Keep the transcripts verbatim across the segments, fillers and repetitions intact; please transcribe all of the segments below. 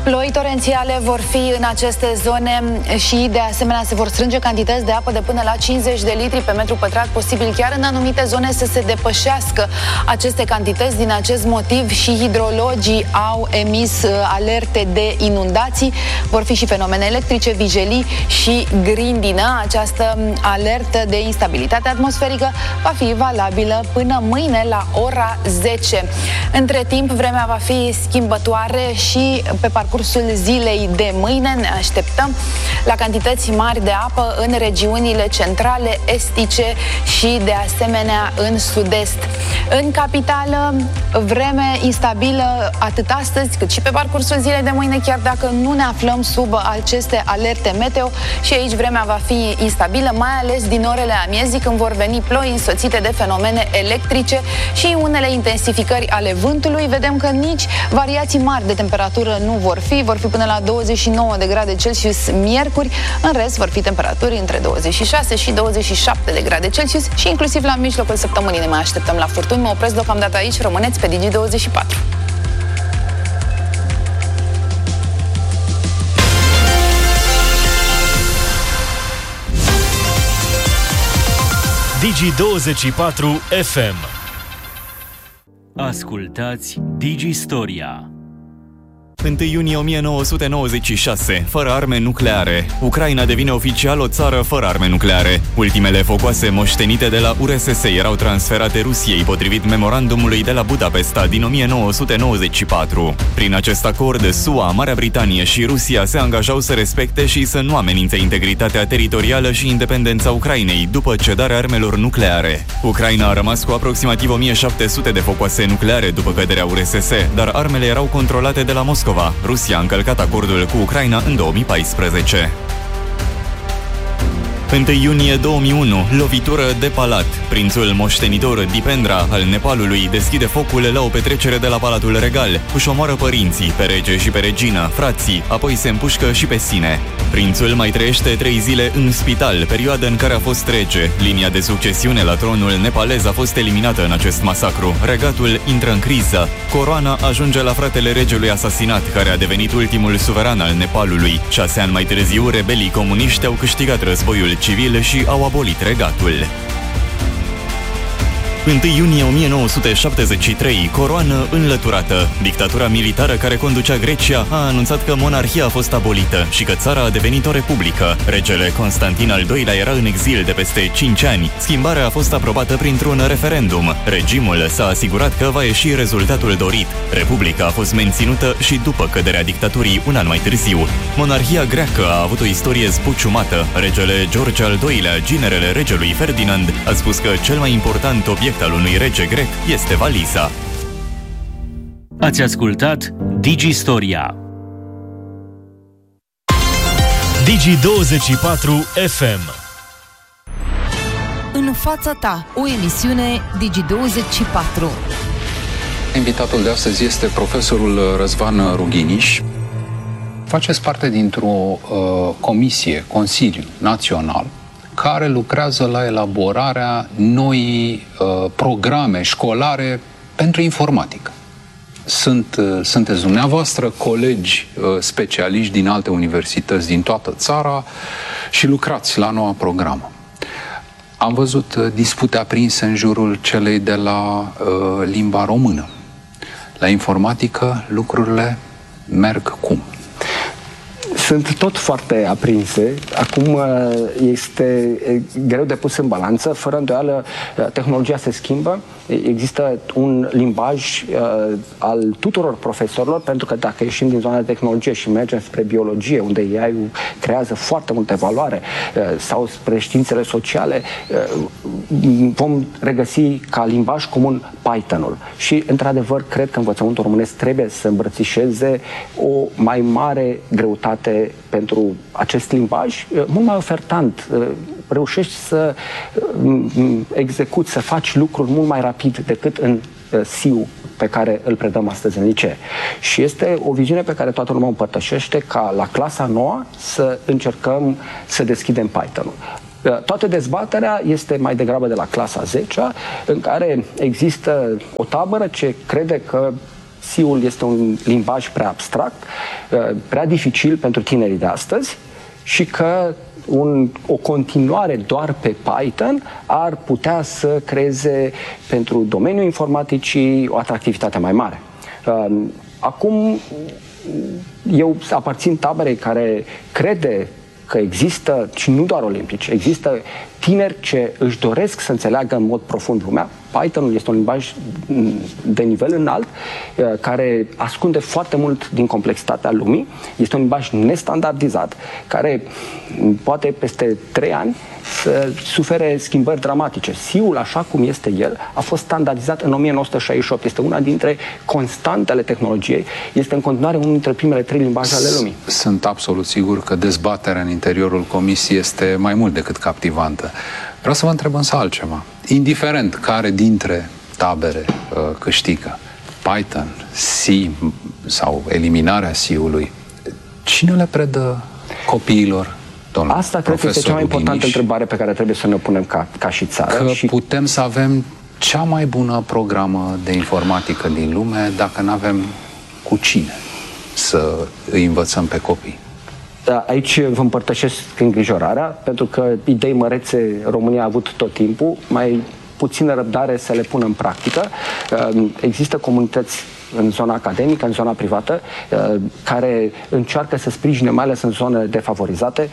Ploi torențiale vor fi în aceste zone și de asemenea se vor strânge cantități de apă de până la cincizeci de litri pe metru pătrat, posibil chiar în anumite zone să se depășească aceste cantități. Din acest motiv și hidrologii au emis alerte de inundații. Vor fi și fenomene electrice, vijelii și grindină. Această alertă de instabilitate atmosferică va fi valabilă până mâine la ora zece. Între timp, vremea va fi schimbătoare și pe parcursul zilei de mâine ne așteptăm la cantități mari de apă în regiunile centrale, estice și de asemenea în sud-est. În capitală, vreme instabilă atât astăzi cât și pe parcursul zilei de mâine, chiar dacă nu ne aflăm sub aceste alerte meteo, și aici vremea va fi instabilă, mai ales din orele amiezii, când vor veni ploi însoțite de fenomene electrice și unele intensificări ale vântului. Vedem că nici variații mari de temperatură nu vor fi, vor fi până la douăzeci și nouă de grade Celsius miercuri, în rest vor fi temperaturi între douăzeci și șase și douăzeci și șapte de grade Celsius și inclusiv la mijlocul săptămânii ne mai așteptăm la furtuni. Mă opresc deocamdată aici, rămâneți pe Digi douăzeci și patru. Digi douăzeci și patru F M. Ascultați Digi Storia. întâi iunie o mie nouă sute nouăzeci și șase. Fără arme nucleare. Ucraina devine oficial o țară fără arme nucleare. Ultimele focoase moștenite de la U R S S erau transferate Rusiei, potrivit memorandumului de la Budapesta din o mie nouă sute nouăzeci și patru. Prin acest acord, S U A, Marea Britanie și Rusia se angajau să respecte și să nu amenințe integritatea teritorială și independența Ucrainei după cedarea armelor nucleare. Ucraina a rămas cu aproximativ o mie șapte sute de focoase nucleare după căderea U R S S, dar armele erau controlate de la Moscova. Rusia a încălcat acordul cu Ucraina în două mii paisprezece. întâi iunie două mii unu, lovitură de palat. Prințul moștenitor Dipendra al Nepalului deschide focul la o petrecere de la Palatul Regal. Își omoară părinții, pe rege și pe regină, frații, apoi se împușcă și pe sine. Prințul mai trăiește trei zile în spital, perioadă în care a fost rege. Linia de succesiune la tronul nepalez a fost eliminată în acest masacru. Regatul intră în criză. Coroana ajunge la fratele regelui asasinat, care a devenit ultimul suveran al Nepalului. Șase ani mai târziu, rebelii comuniști au câștigat războiul civil și au abolit regatul. întâi iunie o mie nouă sute șaptezeci și trei, coroană înlăturată. Dictatura militară care conducea Grecia a anunțat că monarhia a fost abolită și că țara a devenit o republică. Regele Constantin al doilea era în exil de peste cinci ani. Schimbarea a fost aprobată printr-un referendum. Regimul s-a asigurat că va ieși rezultatul dorit. Republica a fost menținută și după căderea dictaturii un an mai târziu. Monarhia greacă a avut o istorie zbuciumată. Regele George al doilea, ginerele regelui Ferdinand, a spus că cel mai important obiect al unui rege grec este valiza. Ați ascultat Digi Storia. Digi douăzeci și patru F M. În fața ta, o emisiune Digi douăzeci și patru. Invitatul de astăzi este profesorul Răzvan Rughiniș. Faceți parte dintr-o uh, comisie, Consiliu Național, care lucrează la elaborarea noii uh, programe școlare pentru informatică. Sunt, uh, sunteți dumneavoastră colegi uh, specialiști din alte universități din toată țara și lucrați la noua programă. Am văzut uh, dispute aprinse în jurul celei de la uh, limba română. La informatică lucrurile merg cum? Sunt tot foarte aprinse. Acum este greu de pus în balanță. Fără îndoială, tehnologia se schimbă. Există un limbaj uh, al tuturor profesorilor, pentru că dacă ieșim din zona de tehnologie și mergem spre biologie, unde A I-ul creează foarte multă valoare, uh, sau spre științele sociale, uh, vom regăsi ca limbaj comun Python-ul. Și, într-adevăr, cred că învățământul românesc trebuie să îmbrățișeze o mai mare greutate pentru acest limbaj, uh, mult mai ofertant. Uh, reușești să uh, execuți, să faci lucruri mult mai rapid decât în uh, S I U pe care îl predăm astăzi în licee. Și este o viziune pe care toată lumea o împărtășește, ca la clasa nouă să încercăm să deschidem Python-ul. Toată dezbaterea este mai degrabă de la clasa zecea, în care există o tabără ce crede că S I U-ul este un limbaj prea abstract, prea dificil pentru tinerii de astăzi și că un, o continuare doar pe Python ar putea să creeze pentru domeniul informaticii o atractivitate mai mare. Acum, eu aparțin taberei care crede că există, și nu doar olimpici, există tineri ce își doresc să înțeleagă în mod profund lumea. Python-ul este un limbaj de nivel înalt, care ascunde foarte mult din complexitatea lumii. Este un limbaj nestandardizat, care poate peste trei ani să sufere schimbări dramatice. S I U-ul, așa cum este el, a fost standardizat în o mie nouă sute șaizeci și opt. Este una dintre constantele tehnologiei. Este în continuare unul dintre primele trei limbaje ale lumii. Sunt absolut sigur că dezbaterea în interiorul comisiei este mai mult decât captivantă. Vreau să vă întreb însă altceva. Indiferent care dintre tabere uh, câștigă, Python, C sau eliminarea S I U-ului, cine le predă copiilor? Domnul Asta cred că este cea mai importantă Ruginiș, întrebare pe care trebuie să ne punem ca, ca și țară. Că și putem să avem cea mai bună programă de informatică din lume dacă nu avem cu cine să îi învățăm pe copii. Aici vă împărtășesc îngrijorarea, pentru că idei mărețe România a avut tot timpul, mai puțină răbdare să le pună în practică. Există comunități în zona academică, în zona privată, care încearcă să sprijine, mai ales în zone defavorizate.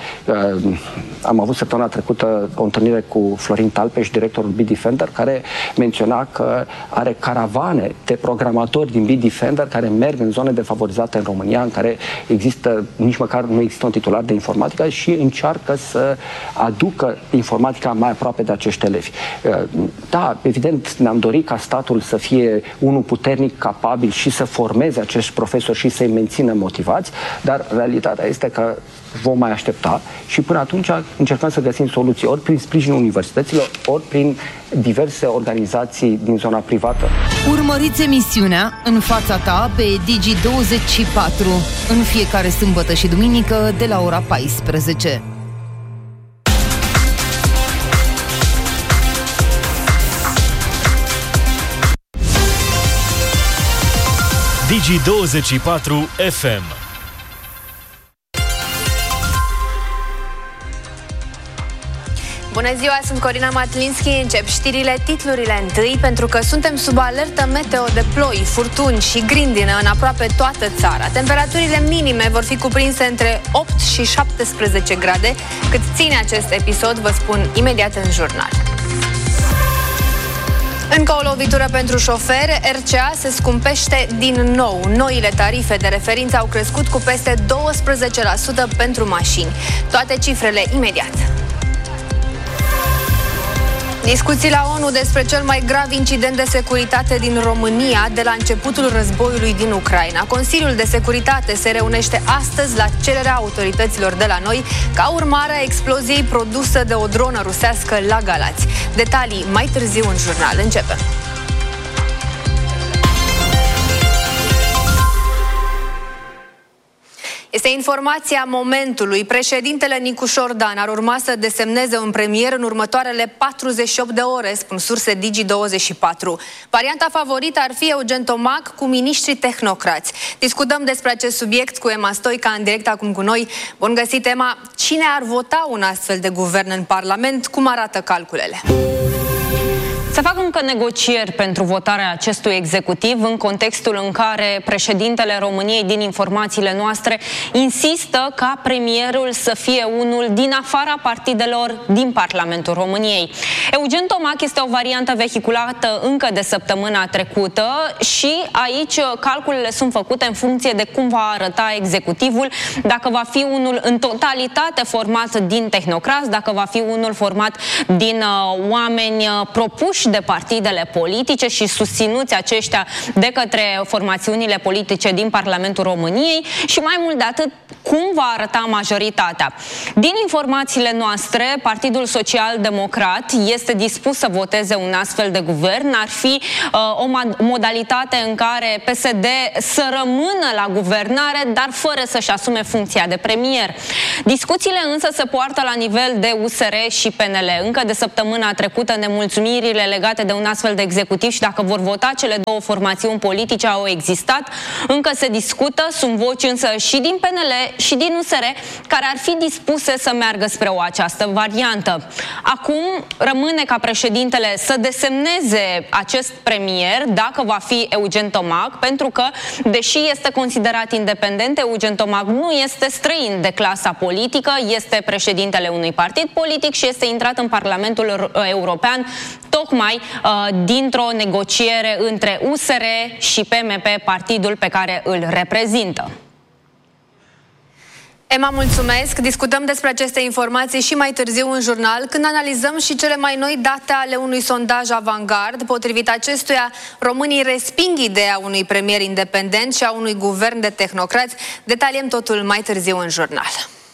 Am avut săptămâna trecută o întâlnire cu Florin Talpeș, directorul Bitdefender, care menționa că are caravane de programatori din Bitdefender care merg în zone defavorizate în România, în care există, nici măcar nu există un titular de informatică și încearcă să aducă informatica mai aproape de acești elevi. Da, evident, ne-am dorit ca statul să fie unul puternic, capabil și să formeze acești profesori și să-i mențină motivați, dar realitatea este că vom mai aștepta și până atunci încercăm să găsim soluții ori prin sprijinul universităților, ori prin diverse organizații din zona privată. Urmăriți emisiunea În fața ta pe Digi douăzeci și patru în fiecare sâmbătă și duminică de la ora paisprezece. Digi douăzeci și patru F M. Bună ziua, sunt Corina Matlinski. Încep știrile, titlurile întâi, pentru că suntem sub alertă meteo de ploi, furtuni și grindină în aproape toată țara. Temperaturile minime vor fi cuprinse între opt și șaptesprezece grade. Cât ține acest episod, vă spun imediat în jurnal. Încă o lovitură pentru șoferi, R C A se scumpește din nou. Noile tarife de referință au crescut cu peste douăsprezece la sută pentru mașini. Toate cifrele imediat. Discuții la ONU despre cel mai grav incident de securitate din România de la începutul războiului din Ucraina. Consiliul de Securitate se reunește astăzi la cererea autorităților de la noi ca urmare a exploziei produsă de o dronă rusească la Galați. Detalii mai târziu în jurnal. Începem! Este informația momentului. Președintele Nicu Șordan ar urma să desemneze un premier în următoarele patruzeci și opt de ore, spun surse Digi douăzeci și patru. Varianta favorită ar fi Eugen Tomac cu miniștri tehnocrați. Discutăm despre acest subiect cu Emma Stoica în direct acum cu noi. Bun găsit, Emma! Cine ar vota un astfel de guvern în Parlament? Cum arată calculele? Se fac încă negocieri pentru votarea acestui executiv în contextul în care președintele României, din informațiile noastre, insistă ca premierul să fie unul din afara partidelor din Parlamentul României. Eugen Tomac este o variantă vehiculată încă de săptămâna trecută și aici calculele sunt făcute în funcție de cum va arăta executivul, dacă va fi unul în totalitate format din tehnocrați, dacă va fi unul format din uh, oameni uh, propuși de partidele politice și susținuți aceștia de către formațiunile politice din Parlamentul României și mai mult de atât, cum va arăta majoritatea. Din informațiile noastre, Partidul Social Democrat este dispus să voteze un astfel de guvern. Ar fi uh, o modalitate în care P S D să rămână la guvernare, dar fără să-și asume funcția de premier. Discuțiile însă se poartă la nivel de U S R și P N L. Încă de săptămâna trecută, nemulțumirile legate de un astfel de executiv și dacă vor vota cele două formațiuni politice au existat. Încă se discută, sunt voci însă și din P N L și din U S R care ar fi dispuse să meargă spre o această variantă. Acum rămâne ca președintele să desemneze acest premier, dacă va fi Eugen Tomac, pentru că, deși este considerat independent, Eugen Tomac nu este străin de clasa politică, este președintele unui partid politic și este intrat în Parlamentul European tocmai uh, dintr-o negociere între U S R și P M P, partidul pe care îl reprezintă. Emma, mulțumesc! Discutăm despre aceste informații și mai târziu în jurnal, când analizăm și cele mai noi date ale unui sondaj Avangard. Potrivit acestuia, românii resping ideea unui premier independent și a unui guvern de tehnocrați. Detaliem totul mai târziu în jurnal.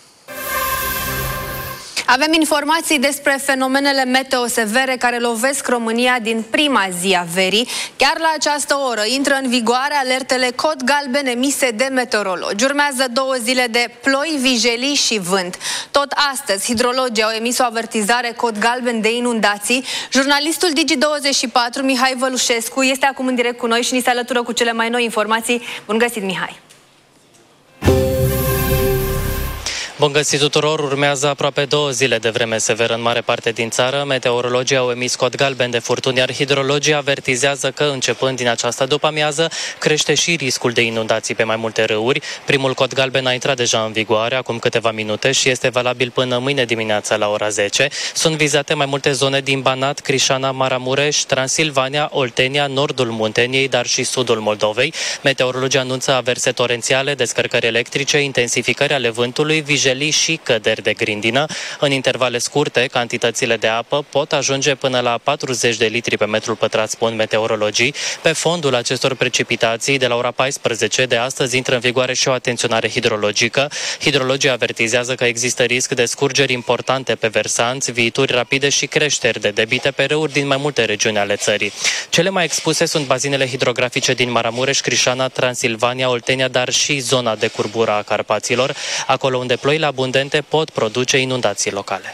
Avem informații despre fenomenele meteo severe care lovesc România din prima zi a verii. Chiar la această oră intră în vigoare alertele cod galben emise de meteorologi. Urmează două zile de ploi, vijelii și vânt. Tot astăzi, hidrologii au emis o avertizare cod galben de inundații. Jurnalistul Digi douăzeci și patru, Mihai Vălușescu, este acum în direct cu noi și ni se alătură cu cele mai noi informații. Bun găsit, Mihai! Bun găsit tuturor! Urmează aproape două zile de vreme severă în mare parte din țară. Meteorologii au emis cod galben de furtuni, iar hidrologii avertizează că, începând din această după-amiază, crește și riscul de inundații pe mai multe râuri. Primul cod galben a intrat deja în vigoare acum câteva minute și este valabil până mâine dimineața la ora zece. Sunt vizate mai multe zone din Banat, Crișana, Maramureș, Transilvania, Oltenia, nordul Munteniei, dar și sudul Moldovei. Meteorologii anunță averse torențiale, descărcări electrice, intensificări ale vântului, vijelii și căderi de grindină. În intervale scurte, cantitățile de apă pot ajunge până la patruzeci de litri pe metru pătrat, spun meteorologii. Pe fondul acestor precipitații, de la ora paisprezece de astăzi intră în vigoare și o atenționare hidrologică. Hidrologii avertizează că există risc de scurgeri importante pe versanți, viituri rapide și creșteri de debite pe râuri din mai multe regiuni ale țării. Cele mai expuse sunt bazinele hidrografice din Maramureș, Crișana, Transilvania, Oltenia, dar și zona de curbura a Carpaților, acolo unde ploile abundente pot produce inundații locale.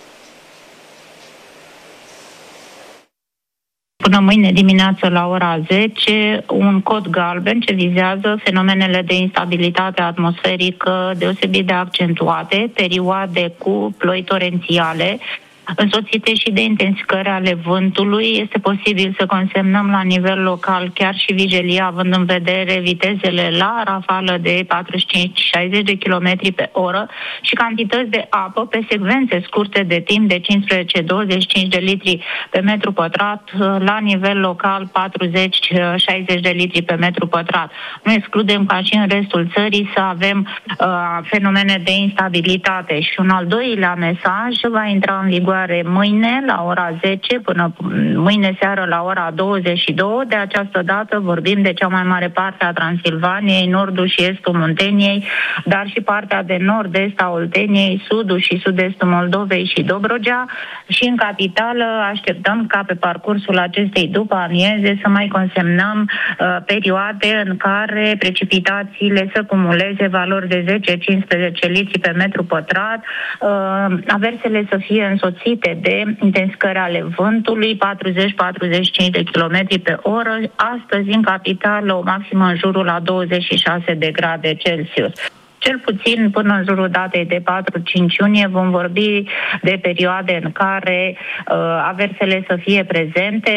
Până mâine dimineață la ora zece, un cod galben ce vizează fenomenele de instabilitate atmosferică deosebit de accentuate, perioade cu ploi torențiale, însoțite și de intensificări ale vântului. Este posibil să consemnăm la nivel local chiar și vijelii, având în vedere vitezele la rafală de patruzeci și cinci șaizeci de kilometri pe oră și cantități de apă pe secvențe scurte de timp de cincisprezece douăzeci și cinci de litri pe metru pătrat, la nivel local patruzeci șaizeci de litri pe metru pătrat. Nu excludem ca și în restul țării să avem uh, fenomene de instabilitate. Și un al doilea mesaj va intra în vigoare mâine la ora zece până mâine seară la ora douăzeci și două. De această dată vorbim de cea mai mare parte a Transilvaniei, nordul și estul Munteniei, dar și partea de nord-est a Olteniei, sudul și sud-estul Moldovei și Dobrogea. Și în capitală așteptăm ca pe parcursul acestei după amieze să mai consemnăm uh, perioade în care precipitațiile să cumuleze valori de zece cincisprezece litri pe metru pătrat, uh, aversele să fie însoțite de intensificări ale vântului, patruzeci patruzeci și cinci de kilometri pe oră. Astăzi, în capitală, o maximă în jurul la douăzeci și șase de grade Celsius. Cel puțin până în jurul datei de patru cinci iunie vom vorbi de perioade în care uh, aversele să fie prezente.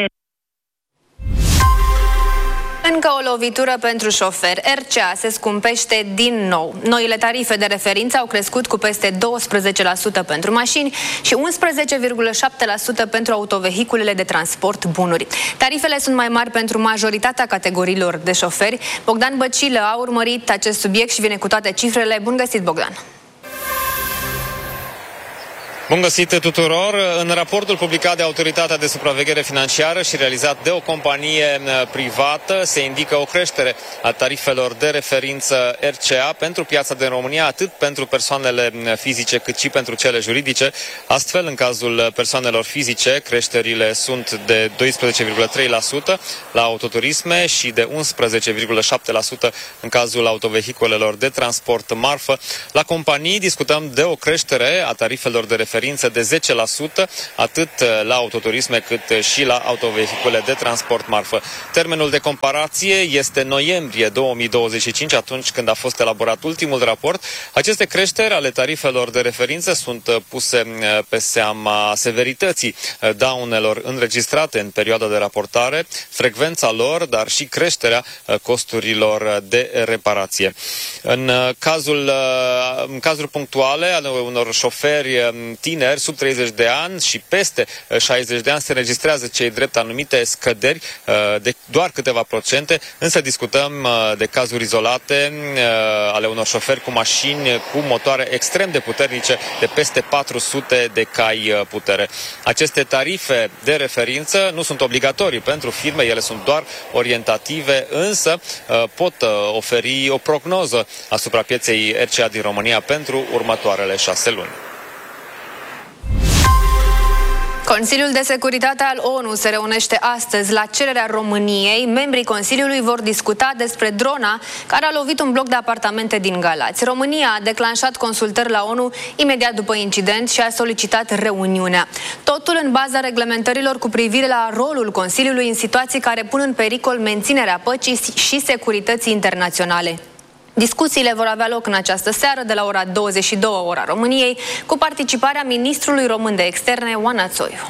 Încă o lovitură pentru șoferi. R C A se scumpește din nou. Noile tarife de referință au crescut cu peste douăsprezece la sută pentru mașini și unsprezece virgulă șapte la sută pentru autovehiculele de transport bunuri. Tarifele sunt mai mari pentru majoritatea categoriilor de șoferi. Bogdan Băcilă a urmărit acest subiect și vine cu toate cifrele. Bun găsit, Bogdan! Bun găsit tuturor! În raportul publicat de Autoritatea de Supraveghere Financiară și realizat de o companie privată se indică o creștere a tarifelor de referință R C A pentru piața din România, atât pentru persoanele fizice cât și pentru cele juridice. Astfel, în cazul persoanelor fizice, creșterile sunt de doisprezece virgulă trei la sută la autoturisme și de unsprezece virgulă șapte la sută în cazul autovehiculelor de transport marfă. La companii discutăm de o creștere a tarifelor de referință referință de zece la sută, atât la autoturisme cât și la autovehicule de transport marfă. Termenul de comparație este noiembrie două mii douăzeci și cinci, atunci când a fost elaborat ultimul raport. Aceste creșteri ale tarifelor de referință sunt puse pe seama severității daunelor înregistrate în perioada de raportare, frecvența lor, dar și creșterea costurilor de reparație. În cazul, în cazuri punctuale ale unor șoferi tineri sub treizeci de ani și peste șaizeci de ani se înregistrează cei drept anumite scăderi de doar câteva procente, însă discutăm de cazuri izolate ale unor șoferi cu mașini cu motoare extrem de puternice de peste patru sute de cai putere. Aceste tarife de referință nu sunt obligatorii pentru firme, ele sunt doar orientative, însă pot oferi o prognoză asupra pieței R C A din România pentru următoarele șase luni. Consiliul de Securitate al O N U se reunește astăzi la cererea României. Membrii Consiliului vor discuta despre drona care a lovit un bloc de apartamente din Galați. România a declanșat consultări la O N U imediat după incident și a solicitat reuniunea. Totul în baza reglementărilor cu privire la rolul Consiliului în situații care pun în pericol menținerea păcii și securității internaționale. Discuțiile vor avea loc în această seară de la ora douăzeci și două ora României, cu participarea ministrului român de externe, Oana Țoiu.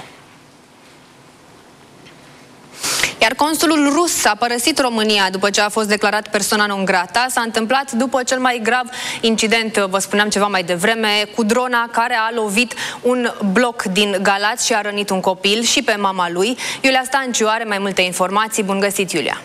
Iar consulul rus a părăsit România după ce a fost declarat persoana non grata. S-a întâmplat după cel mai grav incident, vă spuneam ceva mai devreme, cu drona care a lovit un bloc din Galați și a rănit un copil și pe mama lui. Iulia Stanciu are mai multe informații. Bun găsit, Iulia!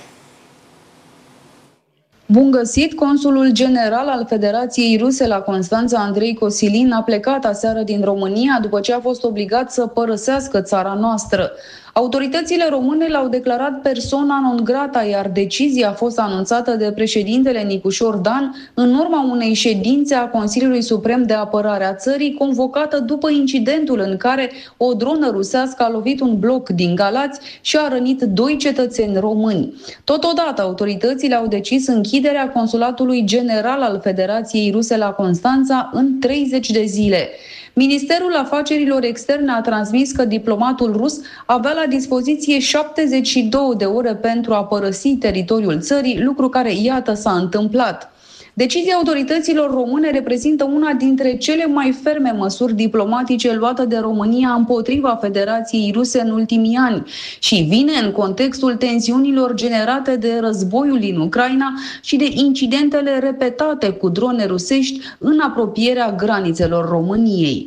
Bun găsit! Consulul general al Federației Ruse la Constanța, Andrei Cosilin, a plecat aseară din România după ce a fost obligat să părăsească țara noastră. Autoritățile române l-au declarat persona non grata, iar decizia a fost anunțată de președintele Nicușor Dan în urma unei ședințe a Consiliului Suprem de Apărare a țării, convocată după incidentul în care o dronă rusească a lovit un bloc din Galați și a rănit doi cetățeni români. Totodată, autoritățile au decis închiderea Consulatului General al Federației Ruse la Constanța în treizeci de zile. Ministerul Afacerilor Externe a transmis că diplomatul rus avea la dispoziție șaptezeci și două de ore pentru a părăsi teritoriul țării, lucru care, iată, s-a întâmplat. Decizia autorităților române reprezintă una dintre cele mai ferme măsuri diplomatice luate de România împotriva Federației Ruse în ultimii ani și vine în contextul tensiunilor generate de războiul din Ucraina și de incidentele repetate cu drone rusești în apropierea granițelor României.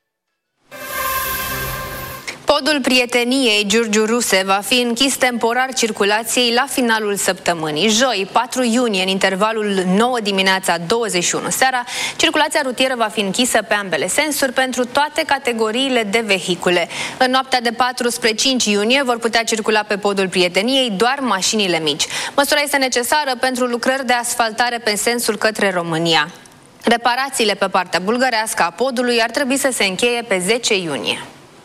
Podul Prieteniei Giurgiu-Ruse va fi închis temporar circulației la finalul săptămânii. Joi, patru iunie, în intervalul nouă dimineața douăzeci și unu seara, circulația rutieră va fi închisă pe ambele sensuri pentru toate categoriile de vehicule. În noaptea de patru spre cinci iunie vor putea circula pe podul Prieteniei doar mașinile mici. Măsura este necesară pentru lucrări de asfaltare pe sensul către România. Reparațiile pe partea bulgărească a podului ar trebui să se încheie pe zece iunie.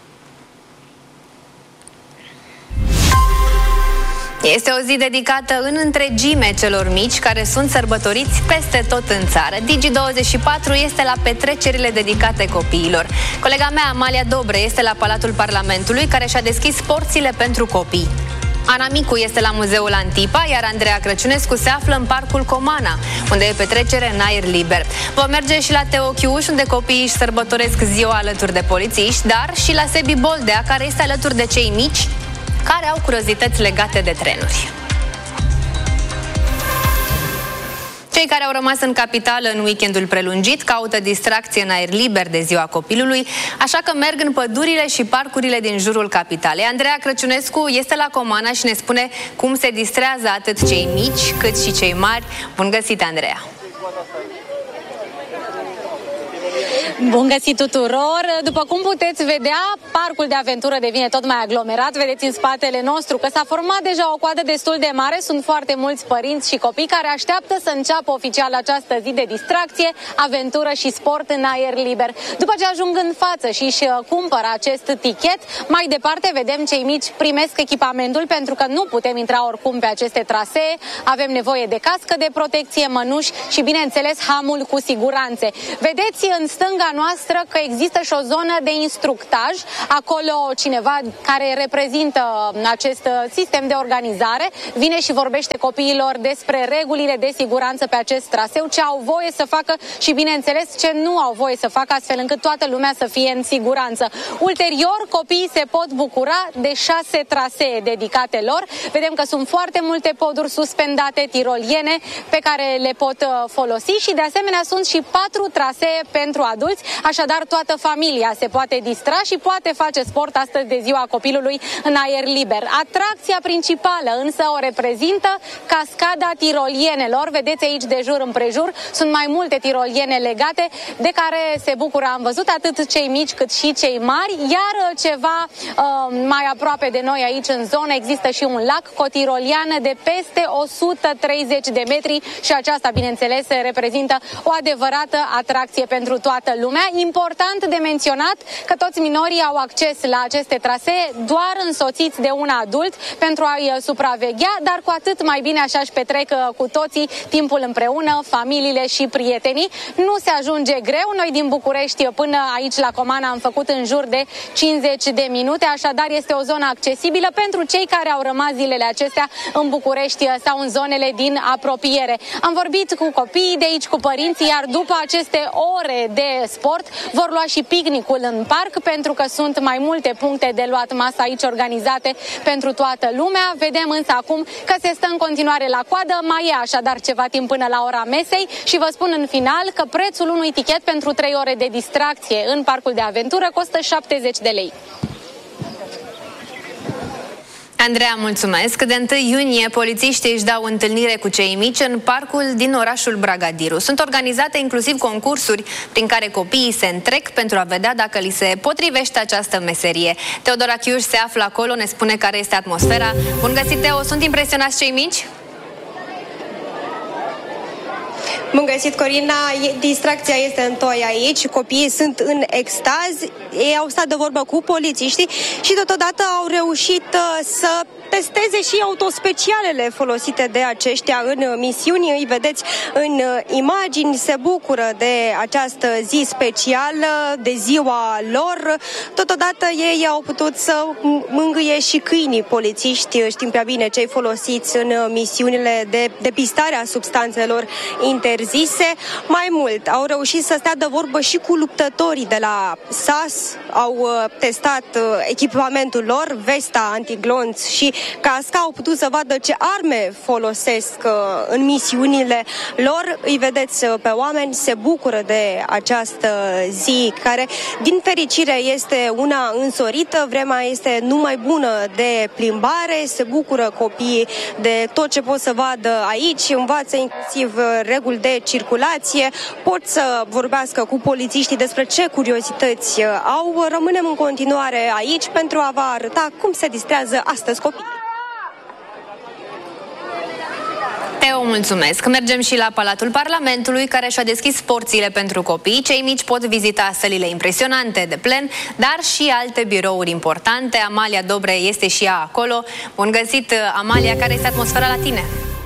Este o zi dedicată în întregime celor mici care sunt sărbătoriți peste tot în țară. Digi douăzeci și patru este la petrecerile dedicate copiilor. Colega mea, Amalia Dobre, este la Palatul Parlamentului, care și-a deschis porțile pentru copii. Ana Micu este la Muzeul Antipa, iar Andreea Crăciunescu se află în Parcul Comana, unde e petrecere în aer liber. Vom merge și la Teo Chiuș, unde copiii își sărbătoresc ziua alături de polițiști, dar și la Sebi Boldea, care este alături de cei mici care au curiozități legate de trenuri. Cei care au rămas în capitală în weekendul prelungit caută distracție în aer liber de ziua copilului, așa că merg în pădurile și parcurile din jurul capitalei. Andreea Crăciunescu este la Comana și ne spune cum se distrează atât cei mici cât și cei mari. Bun găsit, Andreea! Bun găsit tuturor! După cum puteți vedea, parcul de aventură devine tot mai aglomerat. Vedeți în spatele nostru că s-a format deja o coadă destul de mare. Sunt foarte mulți părinți și copii care așteaptă să înceapă oficial această zi de distracție, aventură și sport în aer liber. După ce ajung în față și își cumpără acest tichet, mai departe vedem cei mici primesc echipamentul, pentru că nu putem intra oricum pe aceste trasee. Avem nevoie de cască de protecție, mănuși și, bineînțeles, slalomul cu siguranțe. Vedeți în stânga noastră că există și o zonă de instructaj, acolo cineva care reprezintă acest sistem de organizare vine și vorbește copiilor despre regulile de siguranță pe acest traseu, ce au voie să facă și, bineînțeles, ce nu au voie să facă, astfel încât toată lumea să fie în siguranță. Ulterior, copiii se pot bucura de șase trasee dedicate lor. Vedem că sunt foarte multe poduri suspendate, tiroliene pe care le pot folosi și, de asemenea, sunt și patru trasee pentru adulți, așadar toată familia se poate distra și poate face sport astăzi de ziua copilului în aer liber. Atracția principală însă o reprezintă cascada tirolienelor. Vedeți aici de jur împrejur, sunt mai multe tiroliene legate de care se bucură, am văzut, atât cei mici cât și cei mari, iar ceva uh, mai aproape de noi aici în zonă există și un lac cu o tiroliană de peste o sută treizeci de metri și aceasta, bineînțeles, reprezintă o adevărată atracție pentru toată lumea. Important de menționat că toți minorii au acces la aceste trasee doar însoțiți de un adult pentru a-i supraveghea, dar cu atât mai bine așa își petrec cu toții timpul împreună, familiile și prietenii. Nu se ajunge greu. Noi din București până aici la Comana am făcut în jur de cincizeci de minute, așadar este o zonă accesibilă pentru cei care au rămas zilele acestea în București sau în zonele din apropiere. Am vorbit cu copiii de aici, cu părinții, iar după aceste ore de sport vor lua și picnicul în parc, pentru că sunt mai multe puncte de luat masă aici organizate pentru toată lumea. Vedem însă acum că se stă în continuare la coadă, mai e așadar ceva timp până la ora mesei și vă spun în final că prețul unui tichet pentru trei ore de distracție în parcul de aventură costă șaptezeci de lei. Andreea, mulțumesc. De întâi iunie, polițiștii își dau întâlnire cu cei mici în parcul din orașul Bragadiru. Sunt organizate inclusiv concursuri prin care copiii se întrec pentru a vedea dacă li se potrivește această meserie. Teodora Chiuș se află acolo, ne spune care este atmosfera. Bun găsit, Teo! Sunt impresionați cei mici? Bun găsit, Corina. Distracția este în toi aici. Copiii sunt în extaz. Ei au stat de vorbă cu polițiștii și totodată au reușit să testeze și autospecialele folosite de aceștia în misiuni. Îi vedeți în imagini, se bucură de această zi specială, de ziua lor. Totodată ei au putut să mângâie și câinii polițiști, știm prea bine, cei folosiți în misiunile de depistare a substanțelor interzise. Mai mult, au reușit să stea de vorbă și cu luptătorii de la S A S, au testat echipamentul lor, vesta antiglonț și casca, au putut să vadă ce arme folosesc în misiunile lor. Îi vedeți pe oameni, se bucură de această zi, care, din fericire, este una însorită. Vremea este numai bună de plimbare, se bucură copiii de tot ce pot să vadă aici, învață inclusiv reguli de circulație, pot să vorbească cu polițiștii despre ce curiozități au. Rămânem în continuare aici pentru a vă arăta cum se distrează astăzi copiii. Teo, mulțumesc. Mergem și la Palatul Parlamentului, care și-a deschis porțile pentru copii. Cei mici pot vizita sălile impresionante de plen, dar și alte birouri importante. Amalia Dobre este și ea acolo. Bun găsit, Amalia, care este atmosfera la tine?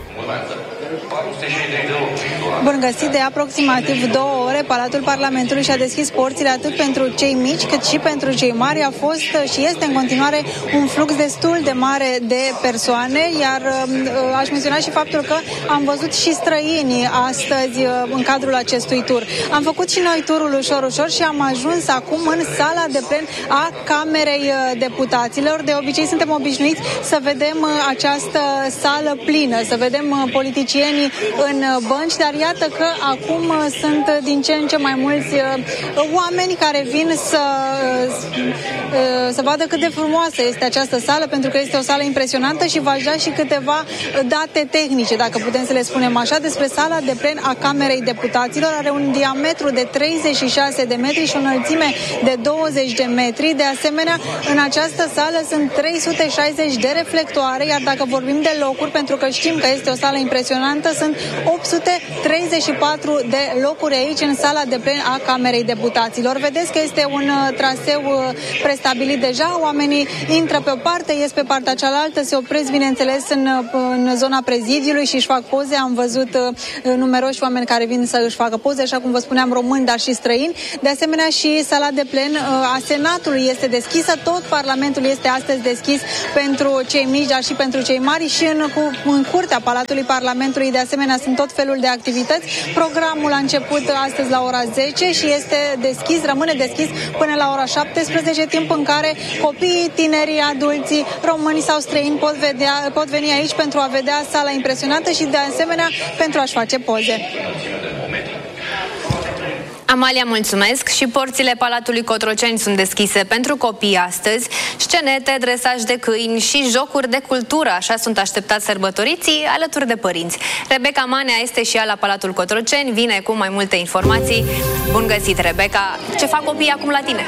Bun găsit, de aproximativ două ore, Palatul Parlamentului și-a deschis porțile atât pentru cei mici cât și pentru cei mari. A fost și este în continuare un flux destul de mare de persoane, iar aș menționa și faptul că am văzut și străini astăzi în cadrul acestui tur. Am făcut și noi turul ușor, ușor și am ajuns acum în sala de plen a Camerei Deputaților. De obicei suntem obișnuiți să vedem această sală plină, să vedem politicienii în bănci, dar iată că acum sunt din ce în ce mai mulți oameni care vin să, să vadă cât de frumoasă este această sală, pentru că este o sală impresionantă și v-aș da și câteva date tehnice, dacă putem să le spunem așa, despre sala de plen a Camerei Deputaților. Are un diametru de treizeci și șase de metri și o înălțime de douăzeci de metri. De asemenea, în această sală sunt trei sute șaizeci de reflectoare, iar dacă vorbim de locuri, pentru că știm că este o sală impresionantă, sunt opt sute treizeci treizeci și patru de locuri aici în sala de plen a Camerei Deputaților. Vedeți că este un traseu prestabilit deja, oamenii intră pe o parte, ies pe partea cealaltă, se opresc, bineînțeles, în, în zona prezidiului și își fac poze. Am văzut numeroși oameni care vin să își facă poze, așa cum vă spuneam, români, dar și străini. De asemenea, și sala de plen a Senatului este deschisă, tot Parlamentul este astăzi deschis pentru cei mici, dar și pentru cei mari, și în, cu, în curtea Palatului Parlamentului, de asemenea, sunt tot felul de activități. Programul a început astăzi la ora zece și este deschis, rămâne deschis până la ora șaptesprezece, timp în care copiii, tinerii, adulții, români sau străini pot, vedea, pot veni aici pentru a vedea sala impresionată și, de asemenea, pentru a-și face poze. Amalia, mulțumesc. Și porțile Palatului Cotroceni sunt deschise pentru copii astăzi. Scenete, dresaj de câini și jocuri de cultură. Așa sunt așteptați sărbătoriții alături de părinți. Rebecca Manea este și ea la Palatul Cotroceni. Vine cu mai multe informații. Bun găsit, Rebecca. Ce fac copiii acum la tine?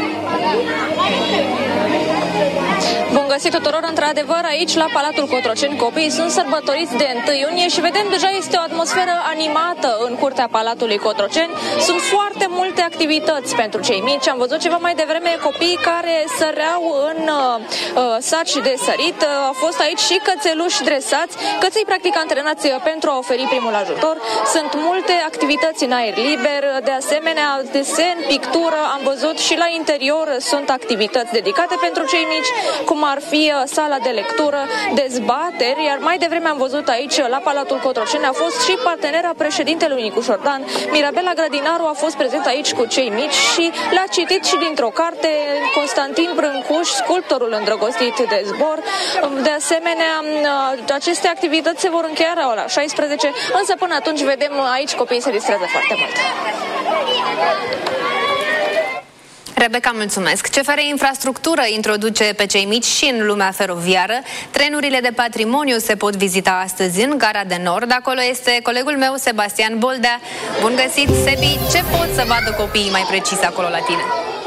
Bun găsit tuturor, într-adevăr, aici la Palatul Cotroceni copiii sunt sărbătoriți de întâi iunie și vedem deja este o atmosferă animată în curtea Palatului Cotroceni. Sunt foarte multe activități pentru cei mici. Am văzut ceva mai devreme copii care săreau în uh, saci de sărit. Uh, au fost aici și cățeluși dresați, căței practic antrenați pentru a oferi primul ajutor. Sunt multe activități în aer liber, de asemenea desen, pictură, am văzut și la interior sunt activități dedicate pentru cei mici, cum ar fi sala de lectură, dezbateri, iar mai devreme am văzut aici la Palatul Cotroceni a fost și partenera președintelui Nicu Șordan. Mirabela Grădinaru a fost prezent aici cu cei mici și le-a citit și dintr-o carte Constantin Brâncuș, sculptorul îndrăgostit de zbor. De asemenea, aceste activități se vor încheia la ora șaisprezece, însă până atunci vedem aici copiii se distrează foarte mult. Rebecca, mulțumesc. C F R Infrastructură introduce pe cei mici și în lumea feroviară. Trenurile de patrimoniu se pot vizita astăzi în Gara de Nord. Acolo este colegul meu, Sebastian Boldea. Bun găsit, Sebi. Ce pot să vadă copiii mai precis acolo la tine?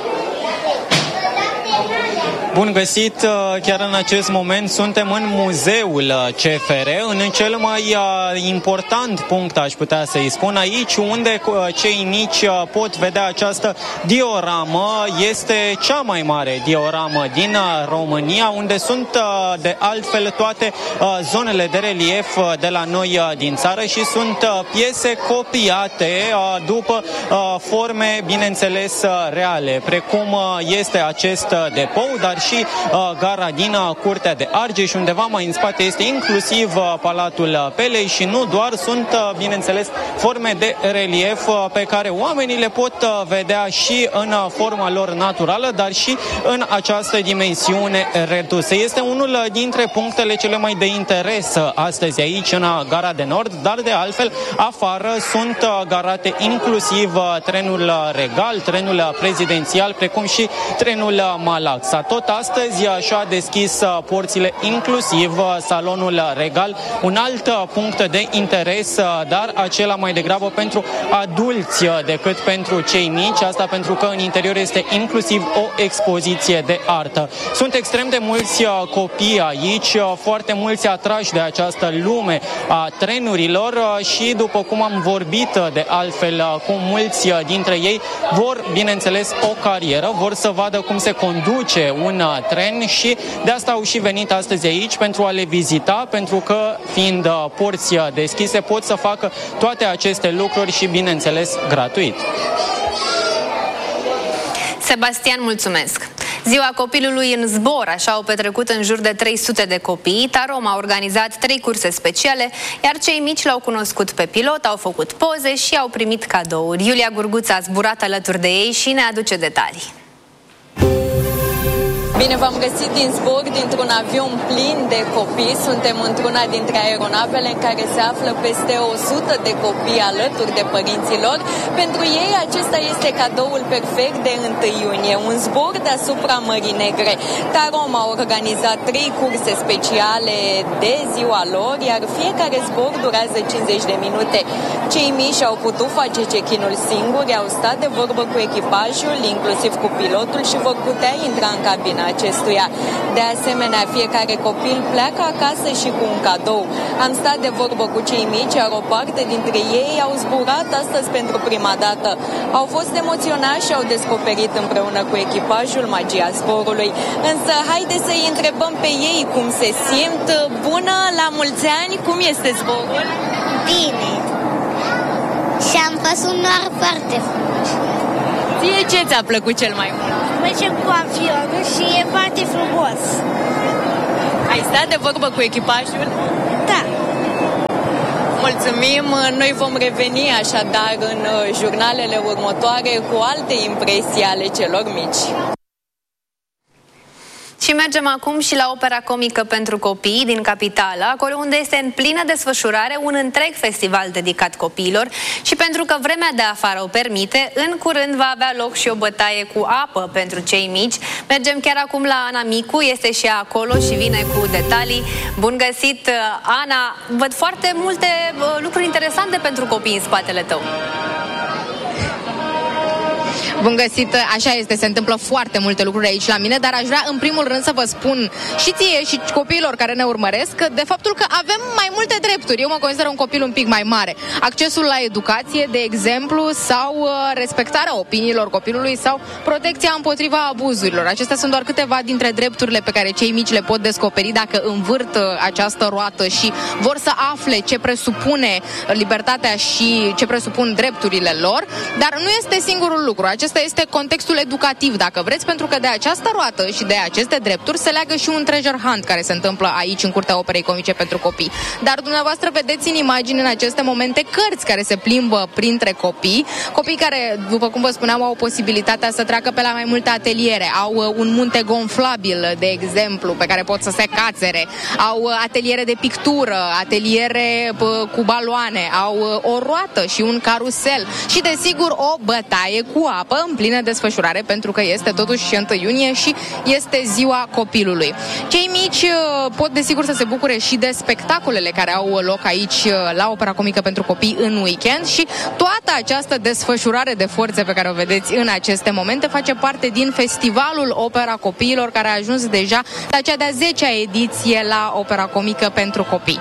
Bun găsit, chiar în acest moment suntem în muzeul C F R, în cel mai important punct, aș putea să-i spun, aici unde cei mici pot vedea această dioramă. Este cea mai mare dioramă din România, unde sunt de altfel toate zonele de relief de la noi din țară și sunt piese copiate după forme, bineînțeles, reale, precum este acest depou, dar și uh, gara din uh, Curtea de Argeș, undeva mai în spate este inclusiv uh, Palatul Pelei și nu doar, sunt, uh, bineînțeles, forme de relief uh, pe care oamenii le pot uh, vedea și în uh, forma lor naturală, dar și în această dimensiune redusă. Este unul dintre punctele cele mai de interes uh, astăzi aici în uh, Gara de Nord, dar de altfel afară sunt uh, garate inclusiv uh, trenul regal, trenul prezidențial, precum și trenul Malaxa. Tot astăzi și-a deschis porțile inclusiv salonul regal, un alt punct de interes, dar acela mai degrabă pentru adulți decât pentru cei mici, asta pentru că în interior este inclusiv o expoziție de artă. Sunt extrem de mulți copii aici, foarte mulți atrași de această lume a trenurilor și, după cum am vorbit de altfel cu mulți dintre ei, vor, bineînțeles, o carieră, vor să vadă cum se conduce un tren și de asta au și venit astăzi aici pentru a le vizita, pentru că, fiind porți deschise, pot să facă toate aceste lucruri și, bineînțeles, gratuit. Sebastian, mulțumesc! Ziua copilului în zbor, așa au petrecut în jur de trei sute de copii. Tarom a organizat trei curse speciale, iar cei mici l-au cunoscut pe pilot, au făcut poze și au primit cadouri. Iulia Gurguța a zburat alături de ei și ne aduce detalii. Bine v-am găsit din zbor dintr-un avion plin de copii. Suntem într-una dintre aeronavele în care se află peste o sută de copii alături de părinților. Pentru ei acesta este cadoul perfect de întâi iunie, un zbor deasupra Mării Negre. Tarom a organizat trei curse speciale de ziua lor, iar fiecare zbor durează cincizeci de minute. Cei mici au putut face check-in-ul singuri, au stat de vorbă cu echipajul, inclusiv cu pilotul, și vor putea intra în cabina acestuia. De asemenea, fiecare copil pleacă acasă și cu un cadou. Am stat de vorbă cu cei mici, iar o parte dintre ei au zburat astăzi pentru prima dată. Au fost emoționați și au descoperit împreună cu echipajul magia zborului. Însă, haideți să-i întrebăm pe ei cum se simt. Bună, la mulți ani, cum este zborul? Bine. Și am fost un nor foarte frumos. Ție ce ți-a plăcut cel mai mult? Mergem cu avionul și e foarte frumos. Ai stat de vorbă cu echipajul? Da. Mulțumim, noi vom reveni așadar în jurnalele următoare cu alte impresii ale celor mici. Și mergem acum și la opera comică pentru copii din capitală, acolo unde este în plină desfășurare un întreg festival dedicat copiilor și pentru că vremea de afară o permite, în curând va avea loc și o bătaie cu apă pentru cei mici. Mergem chiar acum la Ana Micu, este și ea acolo și vine cu detalii. Bun găsit, Ana! Văd foarte multe lucruri interesante pentru copii în spatele tău. Bun găsit, așa este, se întâmplă foarte multe lucruri aici la mine, dar aș vrea în primul rând să vă spun și ție și copiilor care ne urmăresc de faptul că avem mai multe drepturi. Eu mă consider un copil un pic mai mare. Accesul la educație, de exemplu, sau respectarea opiniilor copilului sau protecția împotriva abuzurilor. Acestea sunt doar câteva dintre drepturile pe care cei mici le pot descoperi dacă învârt această roată și vor să afle ce presupune libertatea și ce presupun drepturile lor, dar nu este singurul lucru. Acesta este contextul educativ, dacă vreți, pentru că de această roată și de aceste drepturi se leagă și un treasure hunt care se întâmplă aici în Curtea Operei Comice pentru Copii. Dar dumneavoastră vedeți în imagini în aceste momente cărți care se plimbă printre copii, copii care, după cum vă spuneam, au posibilitatea să treacă pe la mai multe ateliere, au un munte gonflabil, de exemplu, pe care pot să se cațere, au ateliere de pictură, ateliere cu baloane, au o roată și un carusel și, desigur, o bătaie cu apă în plină desfășurare, pentru că este totuși întâi iunie și este ziua copilului. Cei mici pot desigur să se bucure și de spectacolele care au loc aici la Opera Comică pentru Copii în weekend și toată această desfășurare de forțe pe care o vedeți în aceste momente face parte din Festivalul Opera Copiilor, care a ajuns deja la cea de-a zecea ediție la Opera Comică pentru Copii.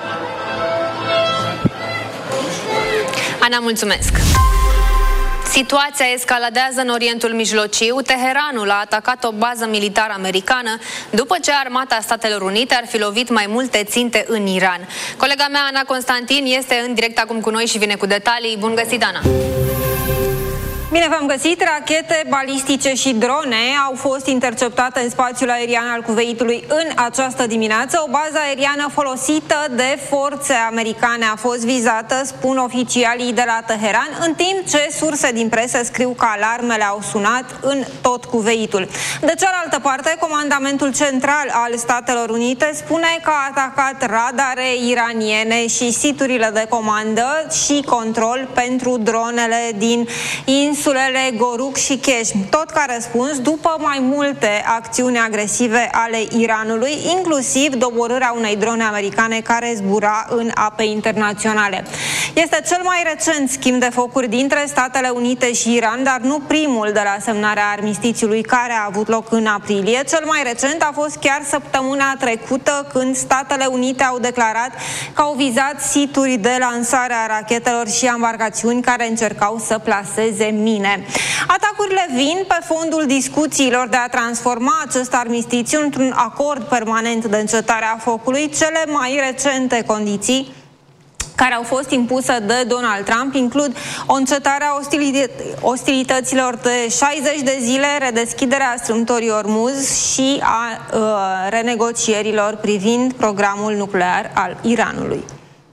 Ana, mulțumesc! Situația escaladează în Orientul Mijlociu. Teheranul a atacat o bază militară americană după ce Armata Statelor Unite ar fi lovit mai multe ținte în Iran. Colega mea, Ana Constantin, este în direct acum cu noi și vine cu detalii. Bun găsit, Ana! Bine v-am găsit! Rachete balistice și drone au fost interceptate în spațiul aerian al Kuwaitului în această dimineață. O bază aeriană folosită de forțe americane a fost vizată, spun oficialii de la Teheran, în timp ce surse din presă scriu că alarmele au sunat în tot Kuwaitul. De cealaltă parte, Comandamentul Central al Statelor Unite spune că a atacat radare iraniene și siturile de comandă și control pentru dronele din insulele Goruk și Keshm, tot ca răspuns după mai multe acțiuni agresive ale Iranului, inclusiv doborârea unei drone americane care zbura în ape internaționale. Este cel mai recent schimb de focuri dintre Statele Unite și Iran, dar nu primul de la semnarea armistițiului care a avut loc în aprilie. Cel mai recent a fost chiar săptămâna trecută, când Statele Unite au declarat că au vizat situri de lansare a rachetelor și embarcațiuni care încercau să plaseze mine. Atacurile vin pe fondul discuțiilor de a transforma acest armistițiu într-un acord permanent de încetare a focului. Cele mai recente condiții care au fost impuse de Donald Trump includ o încetare a ostilităților de șaizeci de zile, redeschiderea strâmtorii Ormuz și a uh, renegocierilor privind programul nuclear al Iranului.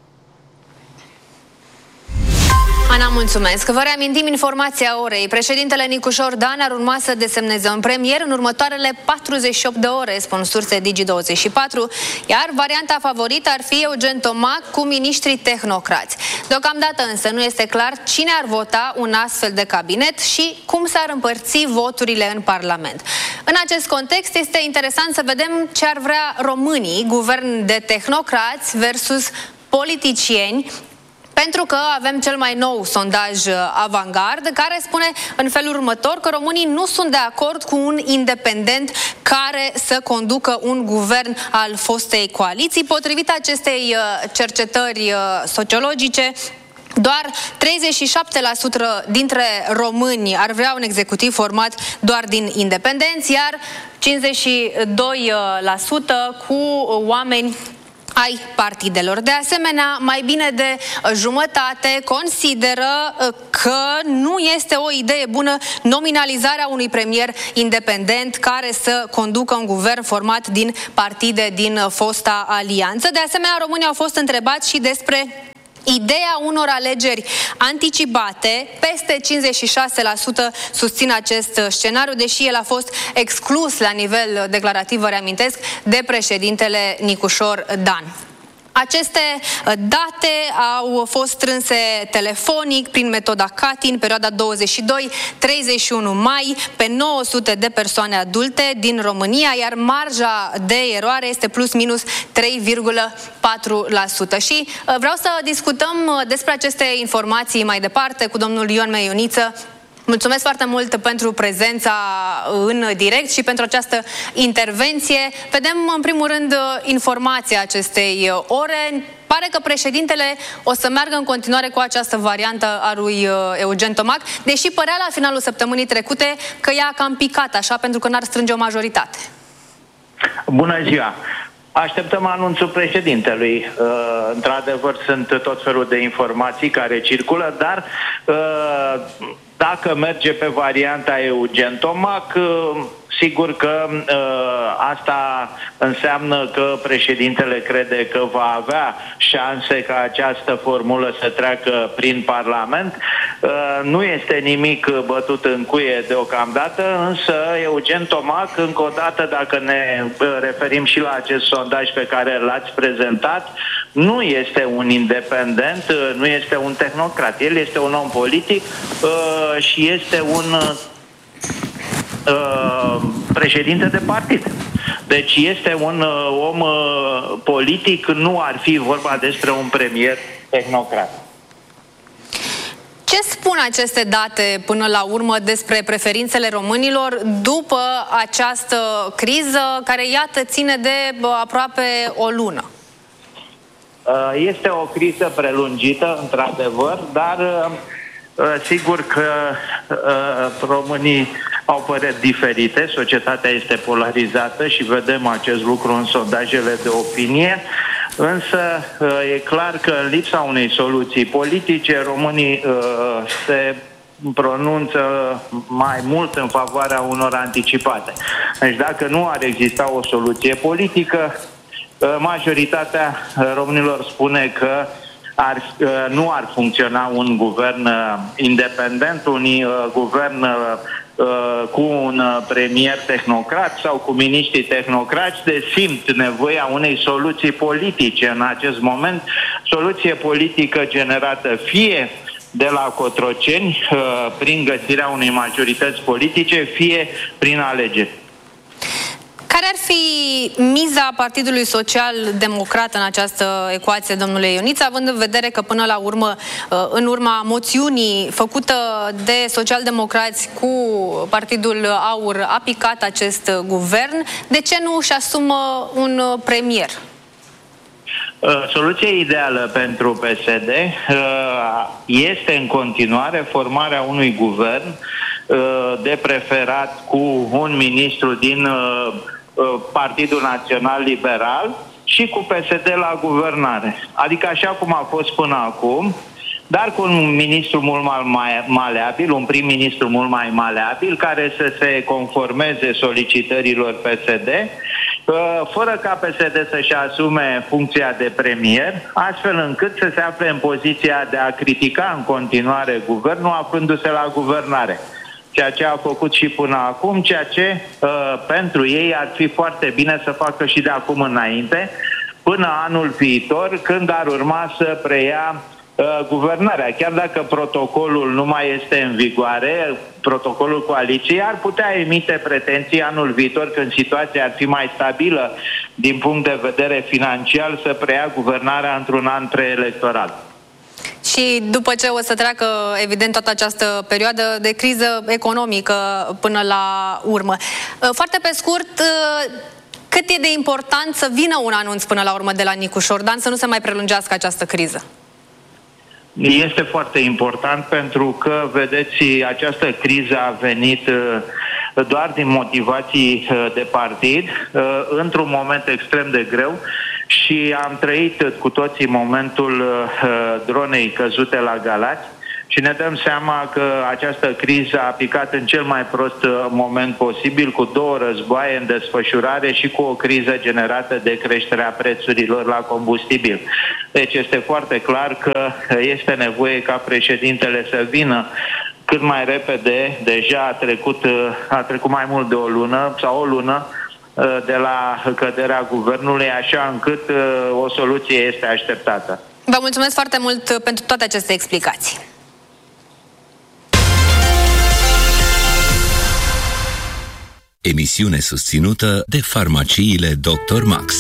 Ana, mulțumesc. Vă reamintim informația orei. Președintele Nicușor Dan ar urma să desemneze un premier în următoarele patruzeci și opt de ore, spun surse Digi douăzeci și patru, iar varianta favorită ar fi Eugen Tomac cu miniștri tehnocrați. Deocamdată însă nu este clar cine ar vota un astfel de cabinet și cum s-ar împărți voturile în Parlament. În acest context este interesant să vedem ce ar vrea românii, guvern de tehnocrați versus politicieni, Pentru că avem cel mai nou sondaj Avangard care spune în felul următor că românii nu sunt de acord cu un independent care să conducă un guvern al fostei coaliții. Potrivit acestei cercetări sociologice, doar treizeci și șapte la sută dintre români ar vrea un executiv format doar din independenți, iar cincizeci și doi la sută cu oameni ai partidelor. De asemenea, mai bine de jumătate consideră că nu este o idee bună nominalizarea unui premier independent care să conducă un guvern format din partide din fosta alianță. De asemenea, românii au fost întrebați și despre ideea unor alegeri anticipate. Peste cincizeci și șase la sută susțin acest scenariu, deși el a fost exclus la nivel declarativ, vă reamintesc, de președintele Nicușor Dan. Aceste date au fost strânse telefonic prin metoda C A T I în perioada douăzeci și doi treizeci și unu mai pe nouă sute de persoane adulte din România, iar marja de eroare este plus minus trei virgulă patru la sută. Și vreau să discutăm despre aceste informații mai departe cu domnul Ion Meioniță. Mulțumesc foarte mult pentru prezența în direct și pentru această intervenție. Vedem în primul rând informația acestei ore. Pare că președintele o să meargă în continuare cu această variantă a lui Eugen Tomac, deși părea la finalul săptămânii trecute că ea a cam picat așa pentru că n-ar strânge o majoritate. Bună ziua! Așteptăm anunțul președintelui. Într-adevăr, sunt tot felul de informații care circulă, dar dacă merge pe varianta Eugen Tomac, sigur că uh, asta înseamnă că președintele crede că va avea șanse ca această formulă să treacă prin Parlament. Uh, nu este nimic bătut în cuie deocamdată, însă Eugen Tomac, încă o dată, dacă ne referim și la acest sondaj pe care l-ați prezentat, nu este un independent, nu este un tehnocrat. El este un om politic uh, și este un uh, președinte de partid. Deci este un uh, om uh, politic, nu ar fi vorba despre un premier tehnocrat. Ce spun aceste date până la urmă despre preferințele românilor după această criză care, iată, ține de aproape o lună? Este o criză prelungită, într-adevăr, dar sigur că românii au păreri diferite, societatea este polarizată și vedem acest lucru în sondajele de opinie, însă e clar că în lipsa unei soluții politice, românii se pronunță mai mult în favoarea unor anticipate. Deci dacă nu ar exista o soluție politică, majoritatea românilor spune că ar, nu ar funcționa un guvern independent, un guvern cu un premier tehnocrat sau cu miniștri tehnocrați, de simt nevoia unei soluții politice în acest moment, soluție politică generată fie de la Cotroceni, prin găsirea unei majorități politice, fie prin alegeri. Care ar fi miza Partidului Social-Democrat în această ecuație, domnule Ioniță, având în vedere că până la urmă, în urma moțiunii făcută de socialdemocrați cu Partidul Aur, a picat acest guvern, de ce nu își asumă un premier? Soluția ideală pentru P S D este în continuare formarea unui guvern, de preferat cu un ministru din Partidul Național Liberal și cu P S D la guvernare. Adică așa cum a fost până acum, dar cu un ministru mult mai maleabil, un prim-ministru mult mai maleabil, care să se conformeze solicitărilor P S D, fără ca P S D să-și asume funcția de premier, astfel încât să se afle în poziția de a critica în continuare guvernul, aflându-se la guvernare. Ceea ce a făcut și până acum, ceea ce uh, pentru ei ar fi foarte bine să facă și de acum înainte, până anul viitor, când ar urma să preia uh, guvernarea. Chiar dacă protocolul nu mai este în vigoare, protocolul coaliției, ar putea emite pretenții anul viitor, când situația ar fi mai stabilă din punct de vedere financiar, să preia guvernarea într-un an preelectoral. și după ce o să treacă, evident, toată această perioadă de criză economică până la urmă. Foarte pe scurt, cât e de important să vină un anunț până la urmă de la Nicu Șordan să nu se mai prelungească această criză? Este foarte important pentru că, vedeți, această criză a venit doar din motivații de partid, într-un moment extrem de greu, și am trăit cu toții momentul dronei căzute la Galați și ne dăm seama că această criză a picat în cel mai prost moment posibil, cu două războaie în desfășurare și cu o criză generată de creșterea prețurilor la combustibil. Deci este foarte clar că este nevoie ca președintele să vină cât mai repede. Deja a trecut, a trecut mai mult de o lună sau o lună de la căderea guvernului, așa încât o soluție este așteptată. Vă mulțumesc foarte mult pentru toate aceste explicații. Emisiune susținută de farmaciile doctor Max.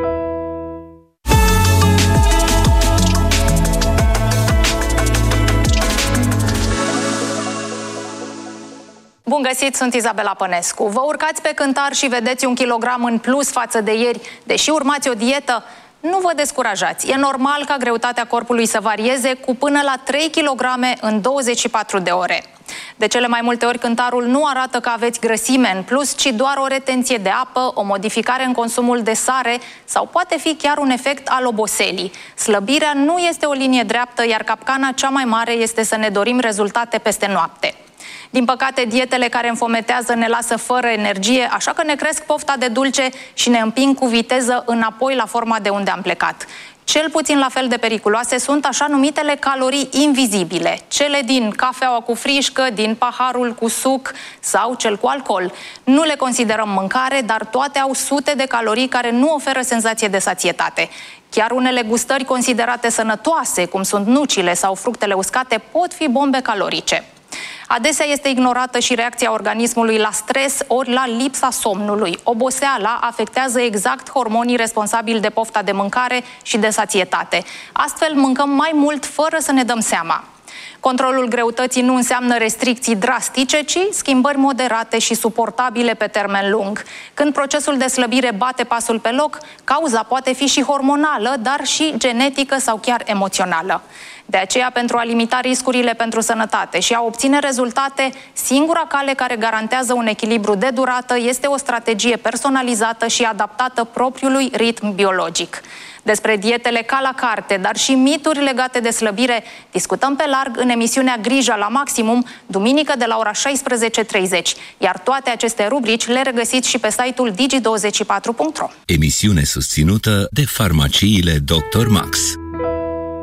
Bun găsit, sunt Izabela Pănescu. Vă urcați pe cântar și vedeți un kilogram în plus față de ieri, deși urmați o dietă? Nu vă descurajați. E normal ca greutatea corpului să varieze cu până la trei kilograme în douăzeci și patru de ore. De cele mai multe ori cântarul nu arată că aveți grăsime în plus, ci doar o retenție de apă, o modificare în consumul de sare sau poate fi chiar un efect al oboselii. Slăbirea nu este o linie dreaptă, iar capcana cea mai mare este să ne dorim rezultate peste noapte. Din păcate, dietele care înfometează ne lasă fără energie, așa că ne cresc pofta de dulce și ne împing cu viteză înapoi la forma de unde am plecat. Cel puțin la fel de periculoase sunt așa numitele calorii invizibile, cele din cafeaua cu frișcă, din paharul cu suc sau cel cu alcool. Nu le considerăm mâncare, dar toate au sute de calorii care nu oferă senzație de sațietate. Chiar unele gustări considerate sănătoase, cum sunt nucile sau fructele uscate, pot fi bombe calorice. Adesea este ignorată și reacția organismului la stres ori la lipsa somnului. Oboseala afectează exact hormonii responsabili de pofta de mâncare și de sațietate. Astfel mâncăm mai mult fără să ne dăm seama. Controlul greutății nu înseamnă restricții drastice, ci schimbări moderate și suportabile pe termen lung. Când procesul de slăbire bate pasul pe loc, cauza poate fi și hormonală, dar și genetică sau chiar emoțională. De aceea, pentru a limita riscurile pentru sănătate și a obține rezultate, singura cale care garantează un echilibru de durată este o strategie personalizată și adaptată propriului ritm biologic. Despre dietele ca la carte, dar și mituri legate de slăbire, discutăm pe larg în emisiunea Grija la Maximum, duminică de la ora șaisprezece treizeci. Iar toate aceste rubrici le regăsiți și pe site-ul digi douăzeci și patru punct ro. Emisiune susținută de farmaciile doctor Max.